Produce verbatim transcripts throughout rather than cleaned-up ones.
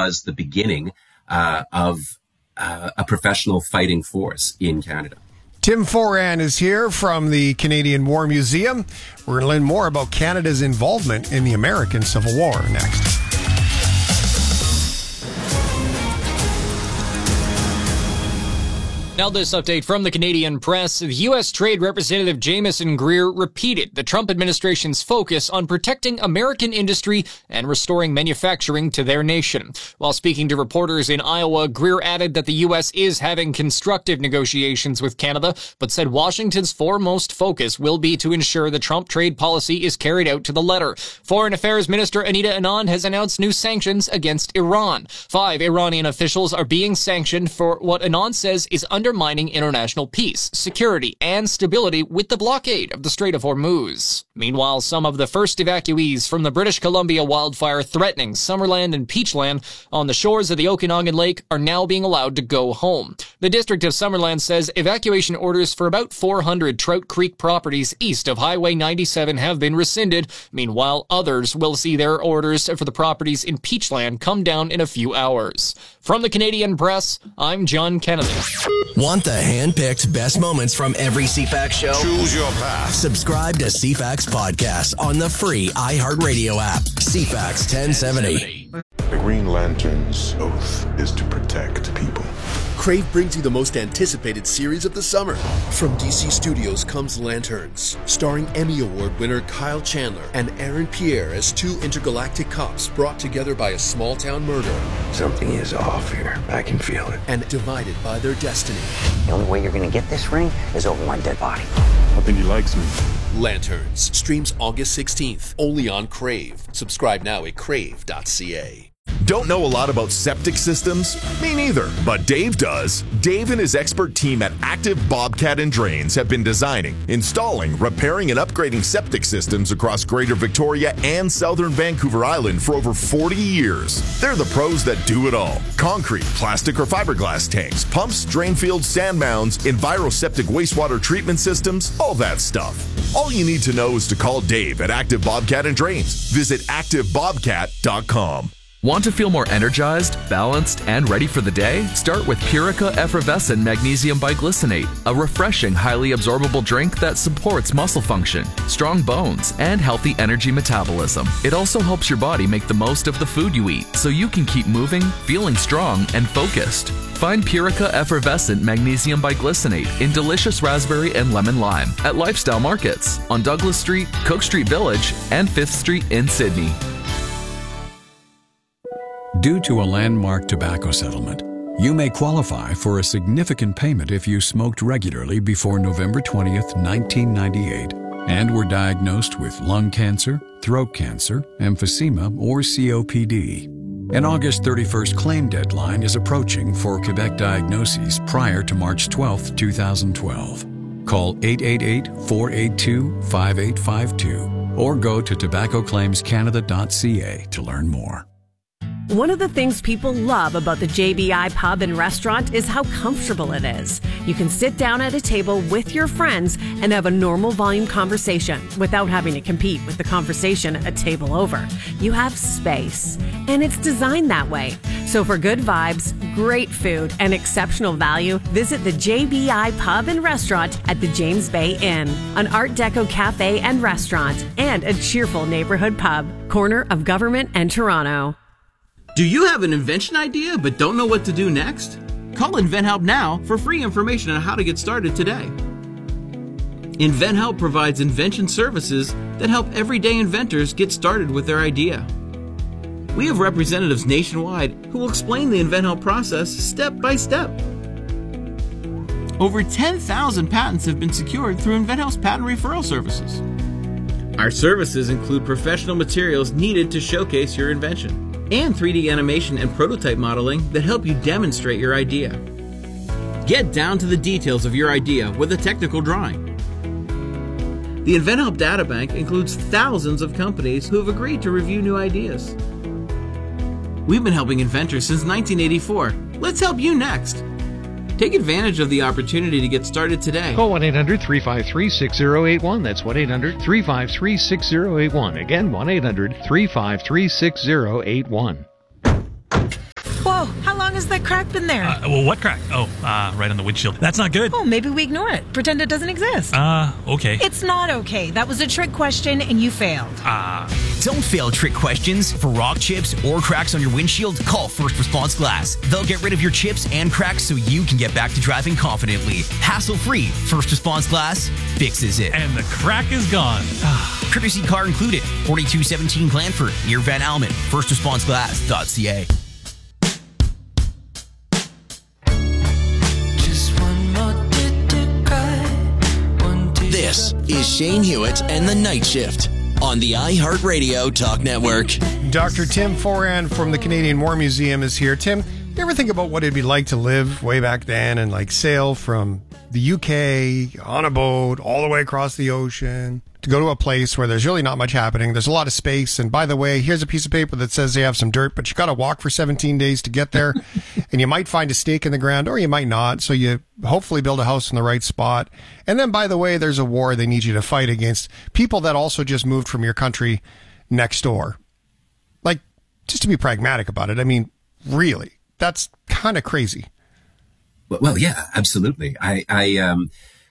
was the beginning uh, of uh, a professional fighting force in Canada. Tim Foran is here from the Canadian War Museum. We're going to learn more about Canada's involvement in the American Civil War next. Now this update from the Canadian press. The U S Trade Representative Jamieson Greer repeated the Trump administration's focus on protecting American industry and restoring manufacturing to their nation. While speaking to reporters in Iowa, Greer added that the U S is having constructive negotiations with Canada, but said Washington's foremost focus will be to ensure the Trump trade policy is carried out to the letter. Foreign Affairs Minister Anita Anand has announced new sanctions against Iran. Five Iranian officials are being sanctioned for what Anand says is undermining international peace, security, and stability with the blockade of the Strait of Hormuz. Meanwhile, some of the first evacuees from the British Columbia wildfire threatening Summerland and Peachland on the shores of the Okanagan Lake are now being allowed to go home. The District of Summerland says evacuation orders for about four hundred Trout Creek properties east of Highway ninety-seven have been rescinded. Meanwhile, others will see their orders for the properties in Peachland come down in a few hours. From the Canadian Press, I'm John Kennedy. Want the hand-picked best moments from every C FAX show? Choose your path. Subscribe to C FAX Podcast on the free iHeartRadio app. C FAX ten seventy. The Green Lantern's oath is to protect people. Crave brings you the most anticipated series of the summer. From D C Studios comes Lanterns, starring Emmy Award winner Kyle Chandler and Aaron Pierre as two intergalactic cops brought together by a small-town murder. Something is off here. I can feel it. And divided by their destiny. The only way you're going to get this ring is over my dead body. I think he likes me. Lanterns streams August sixteenth, only on Crave. Subscribe now at crave dot c a. Don't know a lot about septic systems? Me neither, but Dave does. Dave and his expert team at Active Bobcat and Drains have been designing, installing, repairing, and upgrading septic systems across Greater Victoria and Southern Vancouver Island for over forty years. They're the pros that do it all. Concrete, plastic or fiberglass tanks, pumps, drain fields, sand mounds, EnviroSeptic wastewater treatment systems, all that stuff. All you need to know is to call Dave at Active Bobcat and Drains. Visit active bobcat dot com. Want to feel more energized, balanced, and ready for the day? Start with Purica Effervescent Magnesium Biglycinate, a refreshing, highly absorbable drink that supports muscle function, strong bones, and healthy energy metabolism. It also helps your body make the most of the food you eat, so you can keep moving, feeling strong, and focused. Find Purica Effervescent Magnesium Biglycinate in delicious raspberry and lemon lime at Lifestyle Markets on Douglas Street, Cook Street Village, and fifth Street in Sydney. Due to a landmark tobacco settlement, you may qualify for a significant payment if you smoked regularly before November twentieth, nineteen ninety-eight, and were diagnosed with lung cancer, throat cancer, emphysema, or C O P D. An August thirty-first claim deadline is approaching for Quebec diagnoses prior to March twelfth, twenty twelve. Call eight eight eight, four eight two, five eight five two or go to tobacco claims canada dot c a to learn more. One of the things people love about the J B I Pub and Restaurant is how comfortable it is. You can sit down at a table with your friends and have a normal volume conversation without having to compete with the conversation a table over. You have space, and it's designed that way. So for good vibes, great food, and exceptional value, visit the J B I Pub and Restaurant at the James Bay Inn, an Art Deco cafe and restaurant, and a cheerful neighborhood pub, corner of Government and Toronto. Do you have an invention idea but don't know what to do next? Call InventHelp now for free information on how to get started today. InventHelp provides invention services that help everyday inventors get started with their idea. We have representatives nationwide who will explain the InventHelp process step by step. Over ten thousand patents have been secured through InventHelp's patent referral services. Our services include professional materials needed to showcase your invention, and three D animation and prototype modeling that help you demonstrate your idea. Get down to the details of your idea with a technical drawing. The InventHelp Databank includes thousands of companies who have agreed to review new ideas. We've been helping inventors since nineteen eighty-four. Let's help you next. Take advantage of the opportunity to get started today. Call one eight hundred, three five three, six zero eight one. That's one eight hundred, three five three, six zero eight one. Again, one eight hundred, three five three, six zero eight one. long has that crack been there? Uh, well, what crack? Oh, uh, right on the windshield. That's not good. Oh, maybe we ignore it. Pretend it doesn't exist. Uh, okay. It's not okay. That was a trick question, and you failed. Ah. Uh. Don't fail trick questions. For rock chips or cracks on your windshield, call First Response Glass. They'll get rid of your chips and cracks so you can get back to driving confidently. Hassle-free. First Response Glass fixes it. And the crack is gone. Courtesy car included. forty-two seventeen Glanford, near Van Almen. first response glass dot c a. This is Shane Hewitt and the Night Shift on the iHeartRadio Talk Network. Doctor Tim Foran from the Canadian War Museum is here. Tim, you ever think about what it'd be like to live way back then and like sail from the U K on a boat all the way across the ocean to go to a place where there's really not much happening? There's a lot of space. And by the way, here's a piece of paper that says they have some dirt, but you got to walk for seventeen days to get there. And you might find a stake in the ground or you might not. So you hopefully build a house in the right spot. And then, by the way, there's a war they need you to fight against people that also just moved from your country next door. Like, just to be pragmatic about it, I mean, really, that's kind of crazy. Well, well, yeah, absolutely. I, I, um,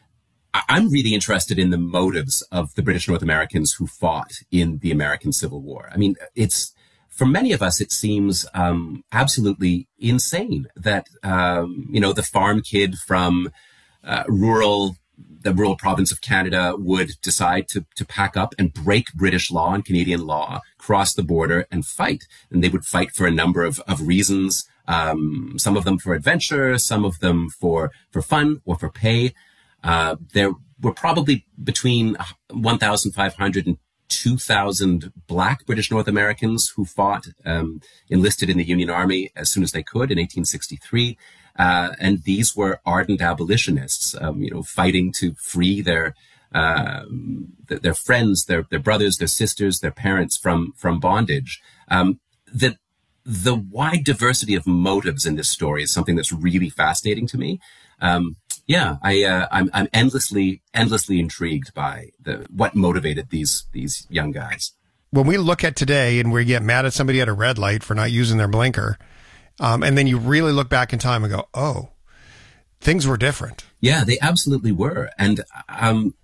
I'm really interested in the motives of the British North Americans who fought in the American Civil War. I mean, it's, for many of us, it seems um, absolutely insane that, um, you know, the farm kid from uh, rural, the rural province of Canada would decide to, to pack up and break British law and Canadian law, cross the border and fight. And they would fight for a number of, of reasons, um, some of them for adventure, some of them for, for fun or for pay. Uh, there were probably between one thousand five hundred and two thousand black British North Americans who fought, um, enlisted in the Union Army as soon as they could in eighteen sixty-three. Uh, and these were ardent abolitionists, um, you know, fighting to free their, uh, their friends, their, their brothers, their sisters, their parents from, from bondage. Um, the, the wide diversity of motives in this story is something that's really fascinating to me. Um, Yeah, I, uh, I'm, I'm endlessly, endlessly intrigued by the what motivated these these young guys. When we look at today and we get mad at somebody at a red light for not using their blinker, um, and then you really look back in time and go, "Oh, things were different." Yeah, they absolutely were. And um,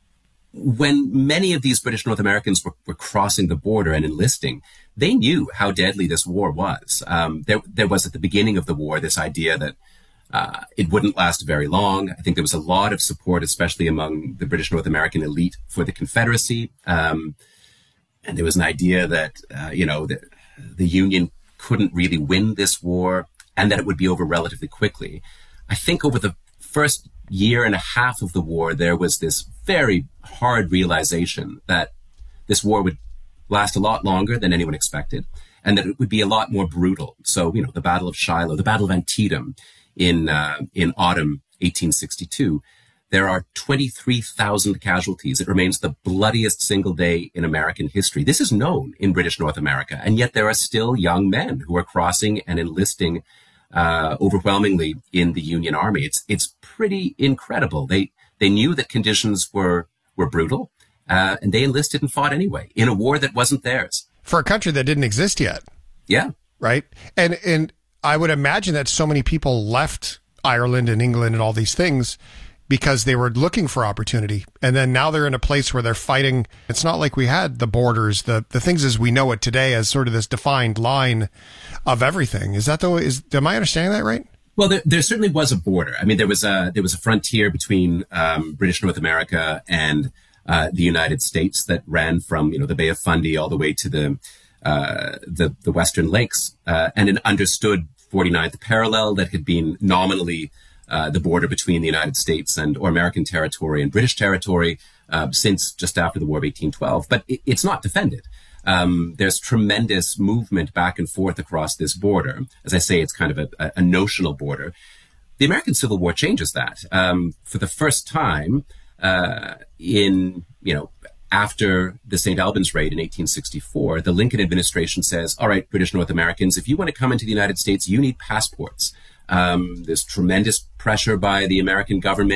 when many of these British North Americans were, were crossing the border and enlisting, they knew how deadly this war was. Um, there, there was at the beginning of the war this idea that Uh, it wouldn't last very long. I think there was a lot of support, especially among the British North American elite, for the Confederacy. Um, and there was an idea that, uh, you know, that the Union couldn't really win this war and that it would be over relatively quickly. I think over the first year and a half of the war, there was this very hard realization that this war would last a lot longer than anyone expected and that it would be a lot more brutal. So, you know, the Battle of Shiloh, the Battle of Antietam, In uh, in autumn eighteen sixty-two, there are twenty-three thousand casualties. It remains the bloodiest single day in American history. This is known in British North America, and yet there are still young men who are crossing and enlisting uh, overwhelmingly in the Union Army. It's it's pretty incredible. They they knew that conditions were were brutal, uh, and they enlisted and fought anyway in a war that wasn't theirs for a country that didn't exist yet. Yeah, right, and and. I would imagine that so many people left Ireland and England and all these things because they were looking for opportunity. And then now they're in a place where they're fighting. It's not like we had the borders, the, the things as we know it today as sort of this defined line of everything. Is that the way, is, am I understanding that right? Well, there, there certainly was a border. I mean, there was a, there was a frontier between um, British North America and uh, the United States that ran from, you know, the Bay of Fundy all the way to the Uh, the, the Western Lakes, uh, and an understood forty-ninth parallel that had been nominally uh, the border between the United States and or American territory and British territory uh, since just after the War of eighteen twelve. But it, it's not defended. Um, there's tremendous movement back and forth across this border. As I say, it's kind of a, a notional border. The American Civil War changes that. Um, for the first time uh, in, you know, after the Saint Albans raid in eighteen sixty-four, the Lincoln administration says, all right, British North Americans, if you want to come into the United States, you need passports. Um, there's tremendous pressure by the American government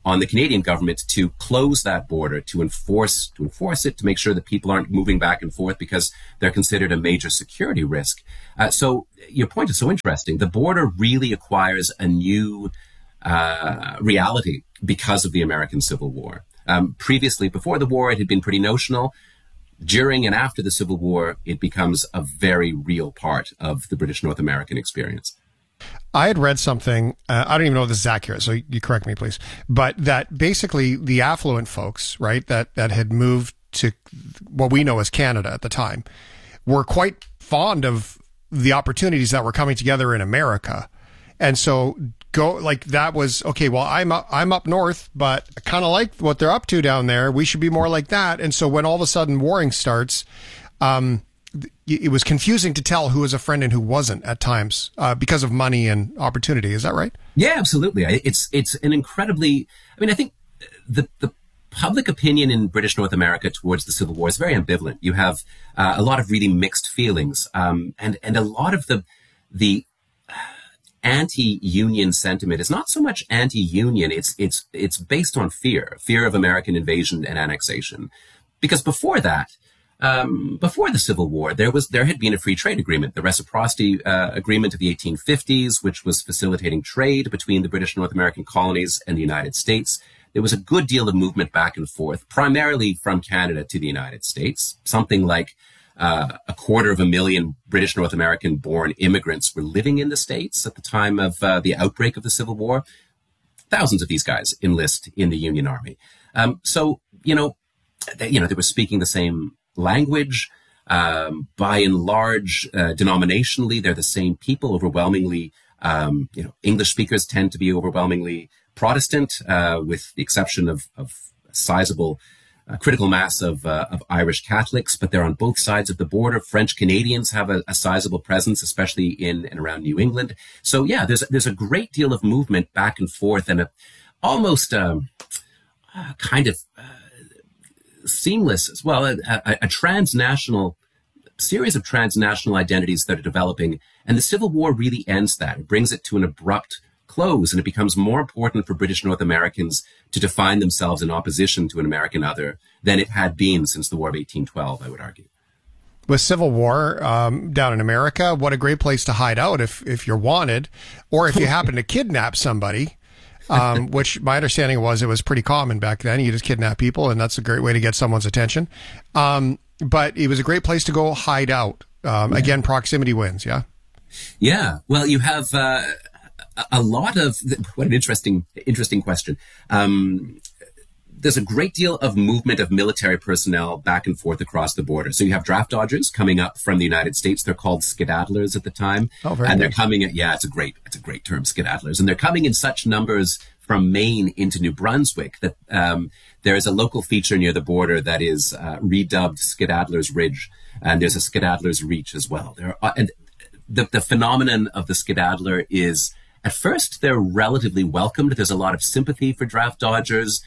on the Canadian government to close that border, to enforce to enforce it, to make sure that people aren't moving back and forth because they're considered a major security risk. Uh, so your point is so interesting. The border really acquires a new uh, reality because of the American Civil War. Um, previously, before the war, it had been pretty notional. During and after the Civil War, it becomes a very real part of the British North American experience. I had read something, uh, I don't even know if this is accurate, so you correct me, please, but that basically the affluent folks, right, that, that had moved to what we know as Canada at the time, were quite fond of the opportunities that were coming together in America. And so go like that was, okay, well, I'm up, I'm up north, but I kind of like what they're up to down there. We should be more like that. And so when all of a sudden warring starts, um, it was confusing to tell who was a friend and who wasn't at times uh, because of money and opportunity. Is that right? Yeah, absolutely. It's it's an incredibly. I mean, I think the the public opinion in British North America towards the Civil War is very ambivalent. You have uh, a lot of really mixed feelings, um, and and a lot of the the anti-union sentiment is not so much anti-union. It's it's it's based on fear, fear of American invasion and annexation, because before that. Um, before the Civil War, there was there had been a free trade agreement, the Reciprocity uh, Agreement of the eighteen fifties, which was facilitating trade between the British North American colonies and the United States. There was a good deal of movement back and forth, primarily from Canada to the United States. Something like uh, a quarter of a million British North American-born immigrants were living in the States at the time of uh, the outbreak of the Civil War. Thousands of these guys enlist in the Union Army. Um, so, you know, they, you know, they were speaking the same language, um, by and large, uh, denominationally, they're the same people. Overwhelmingly, um, you know, English speakers tend to be overwhelmingly Protestant, uh, with the exception of, of a sizable uh, critical mass of, uh, of Irish Catholics, but they're on both sides of the border. French Canadians have a, a sizable presence, especially in and around New England. So yeah, there's, there's a great deal of movement back and forth and a, almost, um, uh, kind of, uh, seamless as well, a, a, a transnational series of transnational identities that are developing. And the Civil War really ends that. It brings it to an abrupt close, and it becomes more important for British North Americans to define themselves in opposition to an American other than it had been since the War of eighteen twelve, I would argue. With Civil War um, down in America, what a great place to hide out if, if you're wanted, or if you happen to kidnap somebody. Um, which my understanding was it was pretty common back then. You just kidnap people, and that's a great way to get someone's attention. Um, but it was a great place to go hide out. Um, yeah. Again, proximity wins, yeah? Yeah. Well, you have uh, a lot of... What an interesting, interesting question. Um, there's a great deal of movement of military personnel back and forth across the border. So you have draft dodgers coming up from the United States. They're called skedaddlers at the time. Oh, very And good. they're coming at, yeah, it's a great, it's a great term, skedaddlers. And they're coming in such numbers from Maine into New Brunswick that um, there is a local feature near the border that is uh, redubbed Skedaddler's Ridge. And there's a Skedaddler's Reach as well. There are, and the, the phenomenon of the skedaddler is, at first, they're relatively welcomed. There's a lot of sympathy for draft dodgers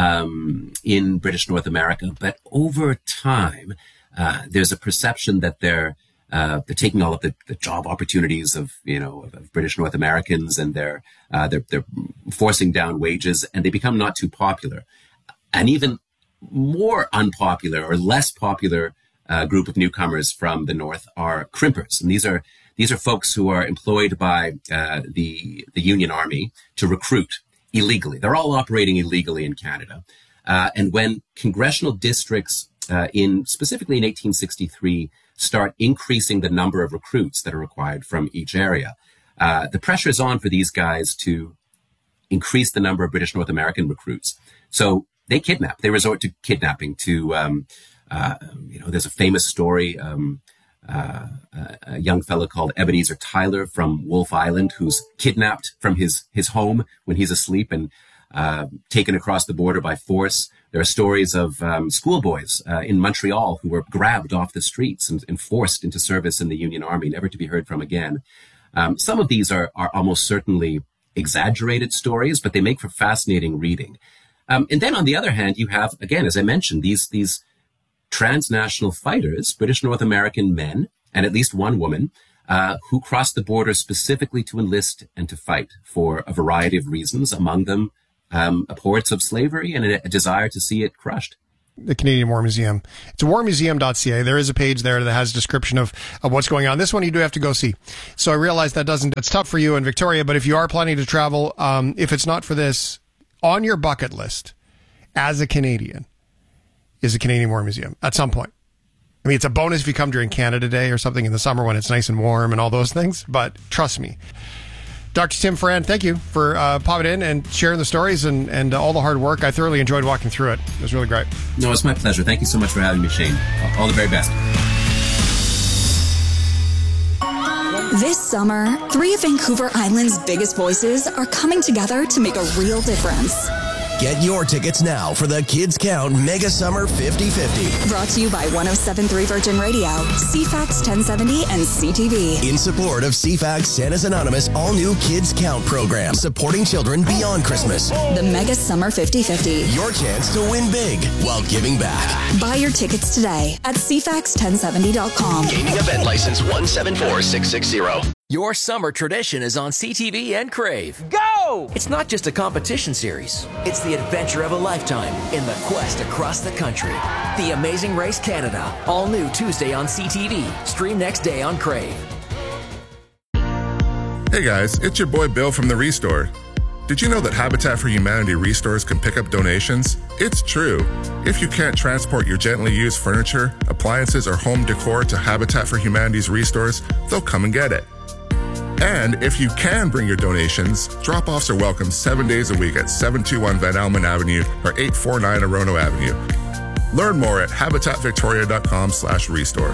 um, in British North America. But over time, uh, there's a perception that they're uh, they're taking all of the, the job opportunities of, you know, of, of British North Americans, and they're, uh, they're they're forcing down wages, and they become not too popular. An even more unpopular or less popular uh, group of newcomers from the north are crimpers, and these are these are folks who are employed by uh, the the Union Army to recruit illegally. They're all operating illegally in Canada. Uh, and when congressional districts uh, in specifically in eighteen sixty-three start increasing the number of recruits that are required from each area, uh, the pressure is on for these guys to increase the number of British North American recruits. So they kidnap. They resort to kidnapping to, um, uh, you know, there's a famous story, um, uh, a young fellow called Ebenezer Tyler from Wolf Island, who's kidnapped from his, his home when he's asleep and uh, taken across the border by force. There are stories of um, schoolboys uh, in Montreal who were grabbed off the streets and, and forced into service in the Union Army, never to be heard from again. Um, some of these are, are almost certainly exaggerated stories, but they make for fascinating reading. Um, and then on the other hand, you have, again, as I mentioned, these, these transnational fighters, British North American men, and at least one woman, uh, who crossed the border specifically to enlist and to fight for a variety of reasons, among them um, abhorrence of slavery and a, a desire to see it crushed. The Canadian War Museum. It's war museum dot c a. There is a page there that has a description of, of what's going on. This one you do have to go see. So I realize that doesn't, it's tough for you in Victoria, but if you are planning to travel, um, if it's not for this, on your bucket list as a Canadian is the Canadian War Museum at some point. I mean, it's a bonus if you come during Canada Day or something in the summer when it's nice and warm and all those things, but trust me. Doctor Tim Foran, thank you for uh, popping in and sharing the stories and, and uh, all the hard work. I thoroughly enjoyed walking through it. It was really great. No, it's my pleasure. Thank you so much for having me, Shane. All the very best. This summer, three of Vancouver Island's biggest voices are coming together to make a real difference. Get your tickets now for the Kids Count Mega Summer fifty fifty. Brought to you by one oh seven point three Virgin Radio, C FAX ten seventy, and C T V. In support of C FAX Santa's Anonymous all-new Kids Count program, supporting children beyond Christmas. The Mega Summer fifty fifty. Your chance to win big while giving back. Buy your tickets today at C FAX ten seventy dot com. Gaming event license one seven four six six zero. Your summer tradition is on C T V and Crave. Go! It's not just a competition series. It's the adventure of a lifetime in the quest across the country. The Amazing Race Canada. All new Tuesday on C T V. Stream next day on Crave. Hey guys, it's your boy Bill from The Restore. Did you know that Habitat for Humanity restores can pick up donations? It's true. If you can't transport your gently used furniture, appliances, or home decor to Habitat for Humanity's restores, they'll come and get it. And if you can bring your donations, drop-offs are welcome seven days a week at seven two one Van Almen Avenue or eight four nine Orono Avenue. Learn more at habitat victoria dot com slash restore.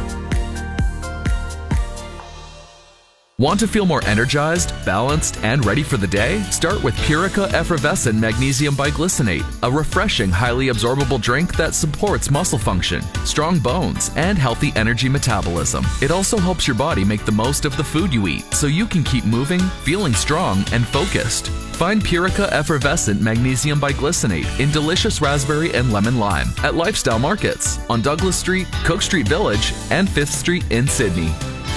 Want to feel more energized, balanced, and ready for the day? Start with Purica Effervescent Magnesium Biglycinate, a refreshing, highly absorbable drink that supports muscle function, strong bones, and healthy energy metabolism. It also helps your body make the most of the food you eat, so you can keep moving, feeling strong, and focused. Find Purica Effervescent Magnesium Biglycinate in delicious raspberry and lemon lime at Lifestyle Markets on Douglas Street, Cook Street Village, and fifth Street in Sydney.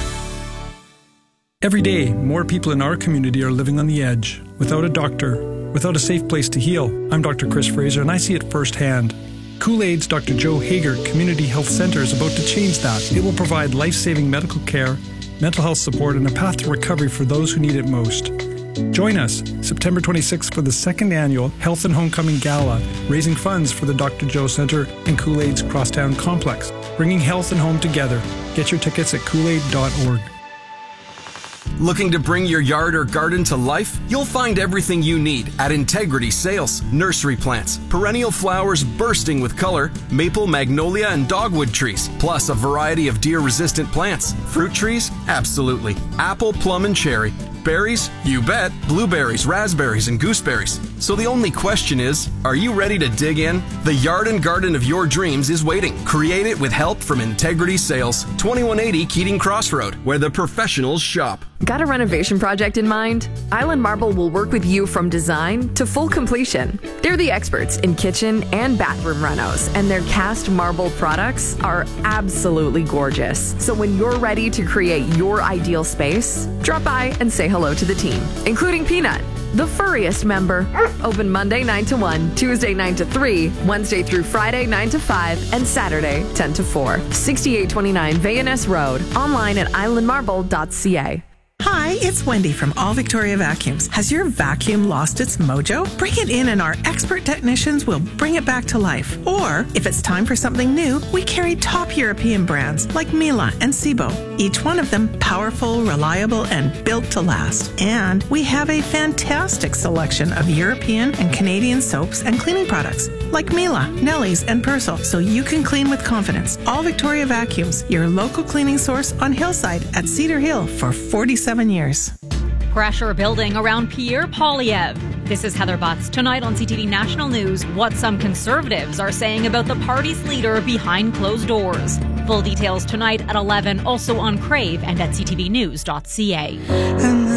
Every day, more people in our community are living on the edge, without a doctor, without a safe place to heal. I'm Doctor Chris Fraser, and I see it firsthand. Kool-Aid's Doctor Joe Hager Community Health Center is about to change that. It will provide life-saving medical care, mental health support, and a path to recovery for those who need it most. Join us September twenty-sixth for the second annual Health and Homecoming Gala, raising funds for the Doctor Joe Center and Kool-Aid's Crosstown Complex, bringing health and home together. Get your tickets at kool aid dot org. Looking to bring your yard or garden to life? You'll find everything you need at Integrity Sales. Nursery plants, perennial flowers bursting with color, maple, magnolia, and dogwood trees, plus a variety of deer-resistant plants. Fruit trees? Absolutely. Apple, plum, and cherry. Berries? You bet. Blueberries, raspberries, and gooseberries. So the only question is, are you ready to dig in? The yard and garden of your dreams is waiting. Create it with help from Integrity Sales, twenty-one eighty Keating Crossroad, where the professionals shop. Got a renovation project in mind? Island Marble will work with you from design to full completion. They're the experts in kitchen and bathroom renos, and their cast marble products are absolutely gorgeous. So when you're ready to create your ideal space, drop by and say hello to the team, including Peanut, the furriest member. Open Monday nine to one, Tuesday nine to three, Wednesday through Friday nine to five, and Saturday ten to four. sixty-eight twenty-nine V N S Road. Online at island marble dot c a. Hi, it's Wendy from All Victoria Vacuums. Has your vacuum lost its mojo? Bring it in and our expert technicians will bring it back to life. Or, if it's time for something new, we carry top European brands like Miele and Sebo. Each one of them powerful, reliable, and built to last. And we have a fantastic selection of European and Canadian soaps and cleaning products like Miele, Nelly's, and Persil, so you can clean with confidence. All Victoria Vacuums, your local cleaning source on Hillside at Cedar Hill for forty-seven years. Pressure building around Pierre Poilievre. This is Heather Butts. Tonight on C T V National News, what some conservatives are saying about the party's leader behind closed doors. Full details tonight at eleven, also on Crave and at c t v news dot c a.